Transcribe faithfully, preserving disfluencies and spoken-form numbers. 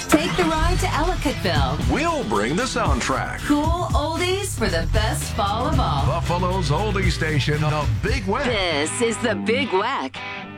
Take the ride to Ellicottville. We'll bring the soundtrack. Cool oldies for the best fall of all. Buffalo's oldie station, The Big Wack. This is the Big Wack